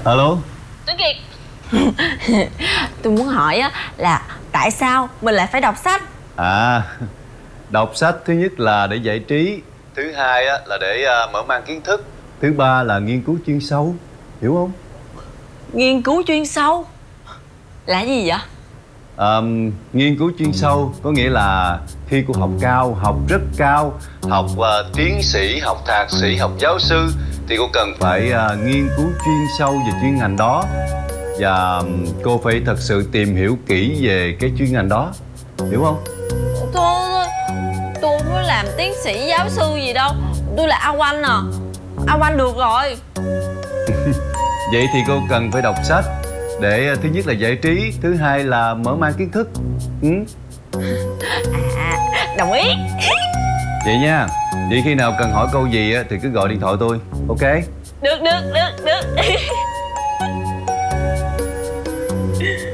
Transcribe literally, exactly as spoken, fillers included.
Alo. Tuấn Kiệt. Tôi muốn hỏi á là tại sao mình lại phải đọc sách? À, đọc sách thứ nhất là để giải trí, thứ hai á là để uh, mở mang kiến thức, thứ ba là nghiên cứu chuyên sâu, hiểu không? Nghiên cứu chuyên sâu là gì vậy? Um, nghiên cứu chuyên sâu có nghĩa là khi cô học cao, học rất cao, học uh, tiến sĩ, học thạc sĩ, học giáo sư thì cô cần phải uh, nghiên cứu chuyên sâu về chuyên ngành đó. Và um, cô phải thật sự tìm hiểu kỹ về cái chuyên ngành đó, hiểu không? Thôi thôi, tôi không có làm tiến sĩ giáo sư gì đâu. Tôi là A Oanh à. A Oanh được rồi. Vậy thì cô cần phải đọc sách để thứ nhất là giải trí, thứ hai là mở mang kiến thức. Ừ. À, đồng ý. Vậy nha. Vậy khi nào cần hỏi câu gì thì cứ gọi điện thoại tôi, ok? Được, được, được, được.